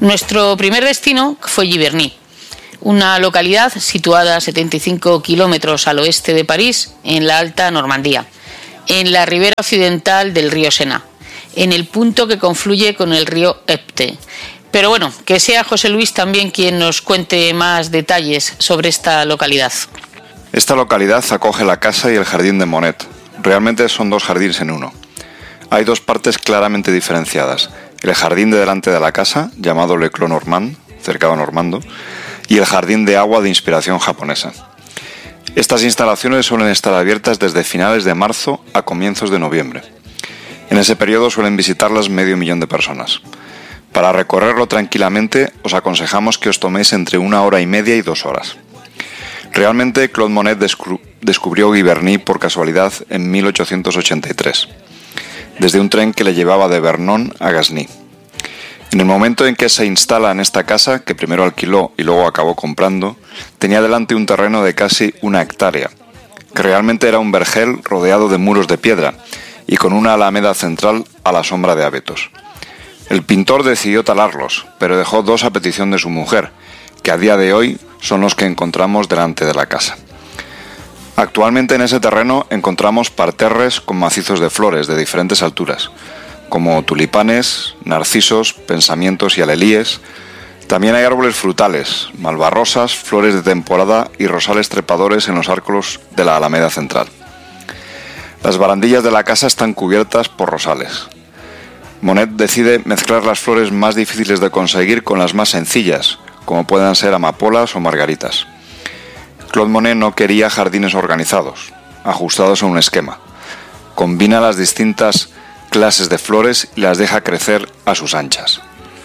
Nuestro primer destino fue Giverny, una localidad situada a 75 kilómetros al oeste de París, en la Alta Normandía, en la ribera occidental del río Sena, en el punto que confluye con el río Epte. Pero bueno, que sea José Luis también quien nos cuente más detalles sobre esta localidad. Esta localidad acoge la casa y el jardín de Monet. Realmente son dos jardines en uno. Hay dos partes claramente diferenciadas: el jardín de delante de la casa, llamado Le Clos Normand, cercado normando, y el jardín de agua de inspiración japonesa. Estas instalaciones suelen estar abiertas desde finales de marzo a comienzos de noviembre. En ese periodo suelen visitarlas 500.000 de personas. Para recorrerlo tranquilamente, os aconsejamos que os toméis entre 1 hora y media y 2 horas. Realmente, Claude Monet descubrió Giverny por casualidad en 1883, desde un tren que le llevaba de Vernon a Gasny. En el momento en que se instala en esta casa, que primero alquiló y luego acabó comprando, tenía delante un terreno de casi 1 hectárea, que realmente era un vergel rodeado de muros de piedra y con una alameda central a la sombra de abetos. El pintor decidió talarlos, pero dejó 2 a petición de su mujer, que a día de hoy son los que encontramos delante de la casa. Actualmente en ese terreno encontramos parterres con macizos de flores de diferentes alturas, como tulipanes, narcisos, pensamientos y alelíes. También hay árboles frutales, malvarrosas, flores de temporada y rosales trepadores en los arcos de la alameda central. Las barandillas de la casa están cubiertas por rosales. Monet decide mezclar las flores más difíciles de conseguir con las más sencillas, como puedan ser amapolas o margaritas. Claude Monet no quería jardines organizados, ajustados a un esquema. Combina las distintas clases de flores y las deja crecer a sus anchas.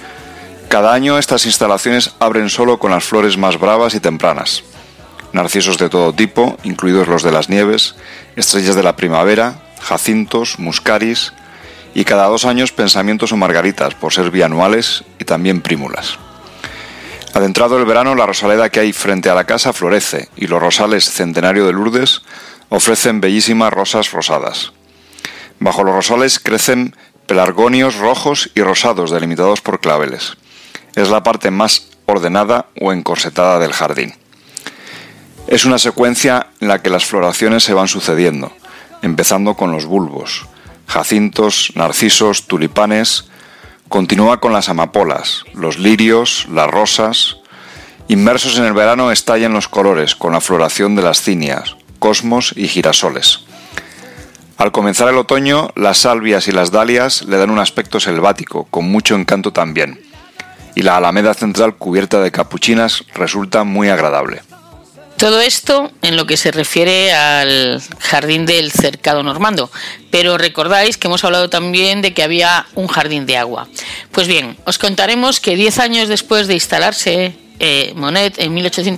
Cada año estas instalaciones abren solo con las flores más bravas y tempranas. Narcisos de todo tipo, incluidos los de las nieves, estrellas de la primavera, jacintos, muscaris y cada 2 años pensamientos o margaritas, por ser bianuales, y también prímulas. Adentrado el verano, la rosaleda que hay frente a la casa florece y los rosales Centenario de Lourdes ofrecen bellísimas rosas rosadas. Bajo los rosales crecen pelargonios rojos y rosados delimitados por claveles. Es la parte más ordenada o encorsetada del jardín. Es una secuencia en la que las floraciones se van sucediendo, empezando con los bulbos, jacintos, narcisos, tulipanes. Continúa con las amapolas, los lirios, las rosas. Inmersos en el verano estallan los colores con la floración de las cinias, cosmos y girasoles. Al comenzar el otoño, las salvias y las dalias le dan un aspecto selvático, con mucho encanto también, y la alameda central cubierta de capuchinas resulta muy agradable. Todo esto en lo que se refiere al jardín del cercado normando, pero recordáis que hemos hablado también de que había un jardín de agua. Pues bien, os contaremos que 10 años después de instalarse, Monet en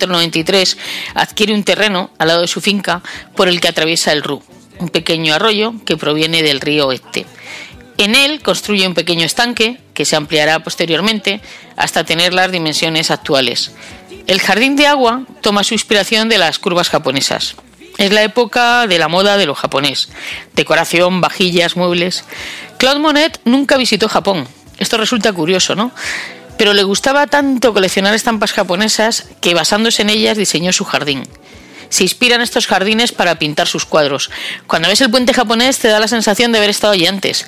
1893 adquiere un terreno al lado de su finca por el que atraviesa el Rou, un pequeño arroyo que proviene del río Epte. En él construye un pequeño estanque que se ampliará posteriormente hasta tener las dimensiones actuales. El jardín de agua toma su inspiración de las curvas japonesas. Es la época de la moda de lo japonés. Decoración, vajillas, muebles. Claude Monet nunca visitó Japón. Esto resulta curioso, ¿no? Pero le gustaba tanto coleccionar estampas japonesas que basándose en ellas diseñó su jardín. Se inspira en estos jardines para pintar sus cuadros. Cuando ves el puente japonés te da la sensación de haber estado allí antes.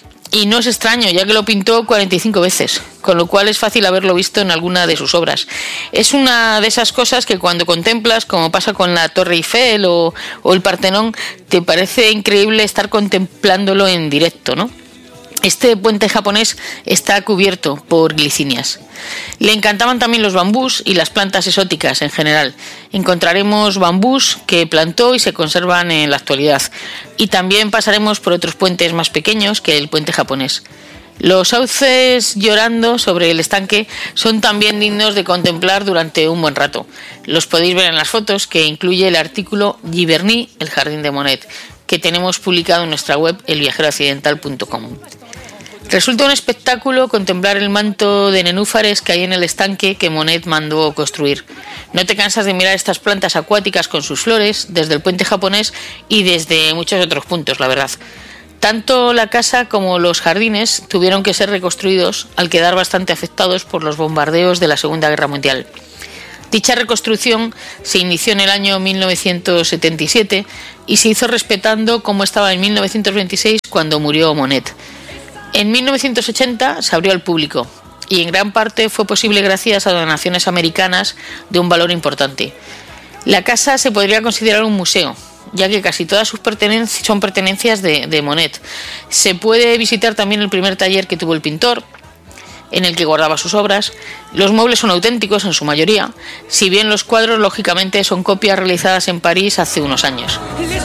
Y no es extraño, ya que lo pintó 45 veces, con lo cual es fácil haberlo visto en alguna de sus obras. Es una de esas cosas que cuando contemplas, como pasa con la Torre Eiffel o el Partenón, te parece increíble estar contemplándolo en directo, ¿no? Este puente japonés está cubierto por glicinias. Le encantaban también los bambús y las plantas exóticas en general. Encontraremos bambús que plantó y se conservan en la actualidad. Y también pasaremos por otros puentes más pequeños que el puente japonés. Los sauces llorando sobre el estanque son también dignos de contemplar durante un buen rato. Los podéis ver en las fotos que incluye el artículo Giverny, el jardín de Monet, que tenemos publicado en nuestra web elviajeroaccidental.com. Resulta un espectáculo contemplar el manto de nenúfares que hay en el estanque que Monet mandó construir. No te cansas de mirar estas plantas acuáticas con sus flores desde el puente japonés y desde muchos otros puntos, la verdad. Tanto la casa como los jardines tuvieron que ser reconstruidos al quedar bastante afectados por los bombardeos de la Segunda Guerra Mundial. Dicha reconstrucción se inició en el año 1977 y se hizo respetando como estaba en 1926 cuando murió Monet. En 1980 se abrió al público y en gran parte fue posible gracias a donaciones americanas de un valor importante. La casa se podría considerar un museo, ya que casi todas sus pertenencias son pertenencias de Monet. Se puede visitar también el primer taller que tuvo el pintor, en el que guardaba sus obras. Los muebles son auténticos en su mayoría, si bien los cuadros lógicamente son copias realizadas en París hace unos años.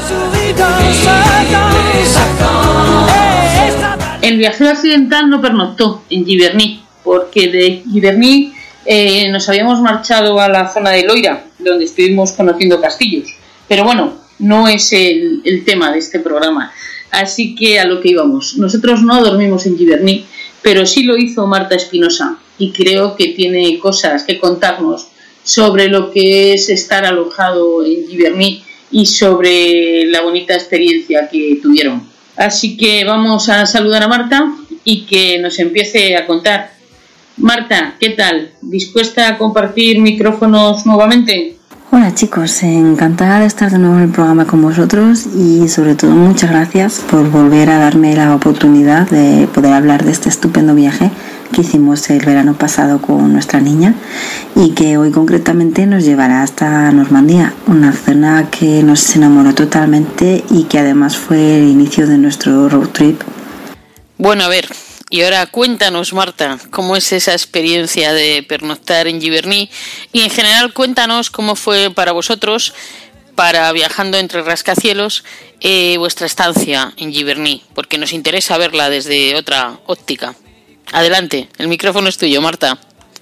El viajero accidental no pernoctó en Giverny, porque de Giverny nos habíamos marchado a la zona de Loira, donde estuvimos conociendo castillos. Pero bueno, no es el tema de este programa. Así que a lo que íbamos. Nosotros no dormimos en Giverny, pero sí lo hizo Marta Espinosa, y creo que tiene cosas que contarnos sobre lo que es estar alojado en Giverny y sobre la bonita experiencia que tuvieron. Así que vamos a saludar a Marta y que nos empiece a contar. Marta, ¿qué tal? ¿Dispuesta a compartir micrófonos nuevamente? Hola chicos, encantada de estar de nuevo en el programa con vosotros y sobre todo muchas gracias por volver a darme la oportunidad de poder hablar de este estupendo viaje que hicimos el verano pasado con nuestra niña y que hoy concretamente nos llevará hasta Normandía, una zona que nos enamoró totalmente y que además fue el inicio de nuestro road trip. Bueno, a ver, y ahora cuéntanos, Marta, cómo es esa experiencia de pernoctar en Giverny y en general cuéntanos cómo fue para vosotros, para viajando entre rascacielos, vuestra estancia en Giverny, porque nos interesa verla desde otra óptica. Adelante, el micrófono es tuyo, Marta.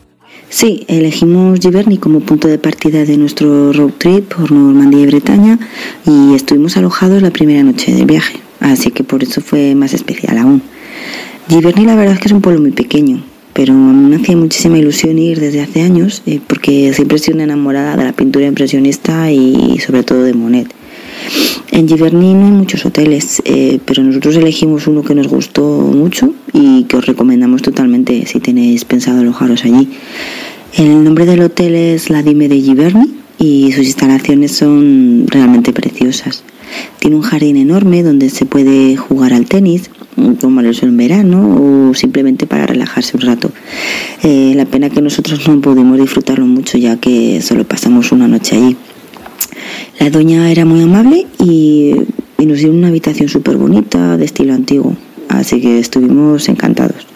Sí, elegimos Giverny como punto de partida de nuestro road trip por Normandía y Bretaña y estuvimos alojados la primera noche del viaje, así que por eso fue más especial aún. Giverny la verdad es que es un pueblo muy pequeño, pero a mí me hacía muchísima ilusión ir desde hace años porque siempre he sido una enamorada de la pintura impresionista y sobre todo de Monet. En Giverny no hay muchos hoteles, pero nosotros elegimos uno que nos gustó mucho y que os recomendamos totalmente si tenéis pensado alojaros allí. El nombre del hotel es La Dime de Giverny y sus instalaciones son realmente preciosas. Tiene un jardín enorme donde se puede jugar al tenis, tomar el sol en verano o simplemente para relajarse un rato. La pena que nosotros no pudimos disfrutarlo mucho ya que solo pasamos una noche allí. La doña era muy amable y nos dio una habitación súper bonita de estilo antiguo, así que estuvimos encantados.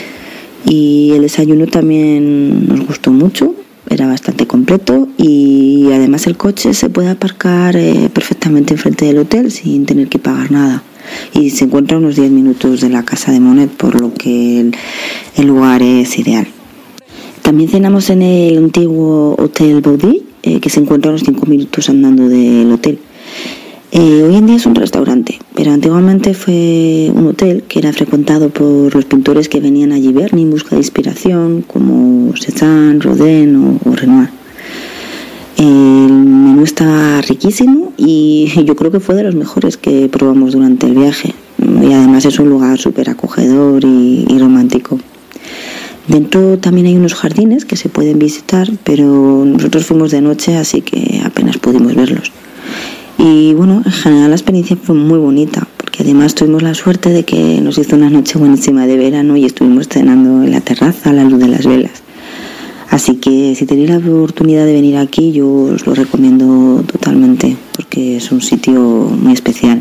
Y el desayuno también nos gustó mucho, era bastante completo y además el coche se puede aparcar perfectamente enfrente del hotel sin tener que pagar nada. Y se encuentra a unos 10 minutos de la casa de Monet, por lo que el lugar es ideal. También cenamos en el antiguo Hotel Baudy, que se encuentra a unos 5 minutos andando del hotel. Hoy en día es un restaurante, pero antiguamente fue un hotel que era frecuentado por los pintores que venían a Giverny en busca de inspiración, como Cézanne, Rodin o Renoir. El menú estaba riquísimo y yo creo que fue de los mejores que probamos durante el viaje. Y además es un lugar súper acogedor y romántico. Dentro también hay unos jardines que se pueden visitar, pero nosotros fuimos de noche, así que apenas pudimos verlos. Y bueno, en general la experiencia fue muy bonita, porque además tuvimos la suerte de que nos hizo una noche buenísima de verano y estuvimos cenando en la terraza a la luz de las velas. Así que si tenéis la oportunidad de venir aquí, yo os lo recomiendo totalmente, porque es un sitio muy especial.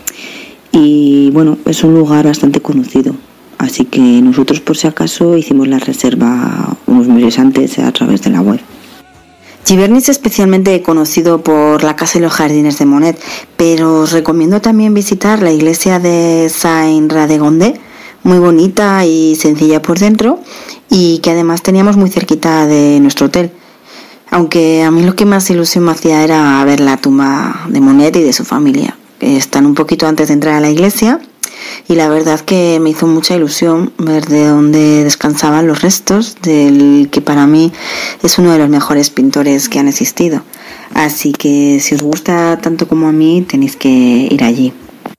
Y bueno, es un lugar bastante conocido, así que nosotros por si acaso hicimos la reserva unos meses antes a través de la web. Giverny es especialmente conocido por la casa y los jardines de Monet, pero os recomiendo también visitar la iglesia de Saint-Radegondé, muy bonita y sencilla por dentro, y que además teníamos muy cerquita de nuestro hotel. Aunque a mí lo que más ilusión me hacía era ver la tumba de Monet y de su familia, que están un poquito antes de entrar a la iglesia, y la verdad que me hizo mucha ilusión ver de dónde descansaban los restos del que para mí es uno de los mejores pintores que han existido. Así que si os gusta tanto como a mí, tenéis que ir allí.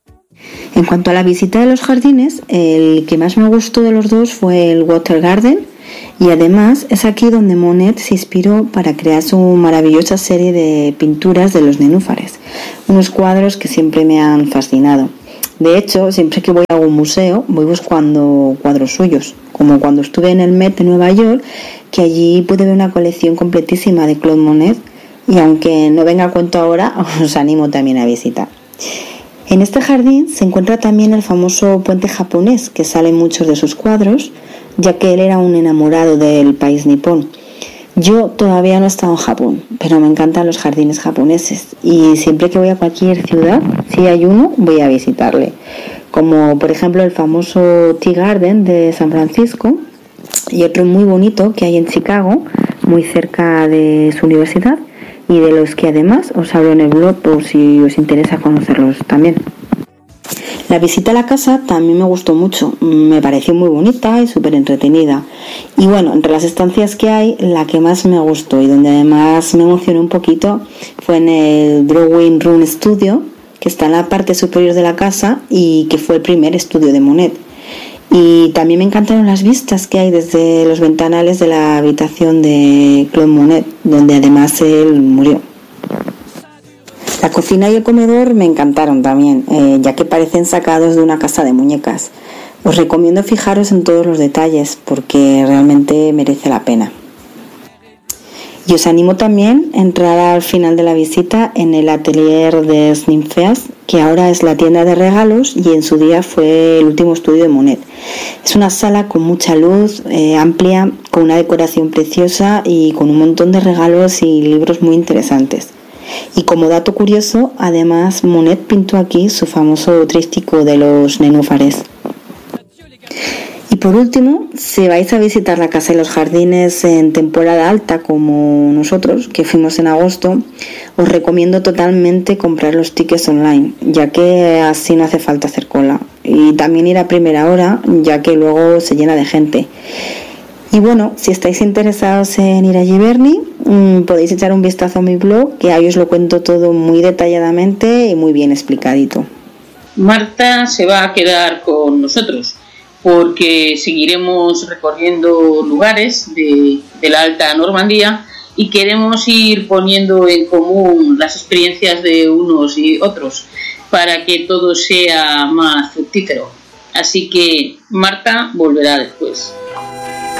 En cuanto a la visita de los jardines, el que más me gustó de los dos fue el Water Garden, y además es aquí donde Monet se inspiró para crear su maravillosa serie de pinturas de los nenúfares, unos cuadros que siempre me han fascinado. De hecho, siempre que voy a algún museo voy buscando cuadros suyos, como cuando estuve en el Met de Nueva York, que allí pude ver una colección completísima de Claude Monet, y aunque no venga a cuento ahora, os animo también a visitar. En este jardín se encuentra también el famoso puente japonés, que sale en muchos de sus cuadros, ya que él era un enamorado del país nipón. Yo todavía no he estado en Japón, pero me encantan los jardines japoneses, y siempre que voy a cualquier ciudad, si hay uno, voy a visitarle. Como por ejemplo el famoso Tea Garden de San Francisco, y otro muy bonito que hay en Chicago, muy cerca de su universidad, y de los que además os hablo en el blog por si os interesa conocerlos también. La visita a la casa también me gustó mucho, me pareció muy bonita y súper entretenida. Y bueno, entre las estancias que hay, la que más me gustó y donde además me emocionó un poquito fue en el Drawing Room Studio, que está en la parte superior de la casa y que fue el primer estudio de Monet. Y también me encantaron las vistas que hay desde los ventanales de la habitación de Claude Monet, donde además él murió. La cocina y el comedor me encantaron también, ya que parecen sacados de una casa de muñecas. Os recomiendo fijaros en todos los detalles porque realmente merece la pena. Y os animo también a entrar al final de la visita en el atelier de Ninfeas, que ahora es la tienda de regalos y en su día fue el último estudio de Monet. Es una sala con mucha luz, amplia, con una decoración preciosa y con un montón de regalos y libros muy interesantes. Y como dato curioso, además Monet pintó aquí su famoso tríptico de los nenúfares. Y por último, si vais a visitar la casa y los jardines en temporada alta como nosotros, que fuimos en agosto, os recomiendo totalmente comprar los tickets online, ya que así no hace falta hacer cola. Y también ir a primera hora, ya que luego se llena de gente. Y bueno, si estáis interesados en ir a Giverny, podéis echar un vistazo a mi blog, que ahí os lo cuento todo muy detalladamente y muy bien explicadito. Marta se va a quedar con nosotros porque seguiremos recorriendo lugares de la Alta Normandía y queremos ir poniendo en común las experiencias de unos y otros para que todo sea más fructífero. Así que Marta volverá después.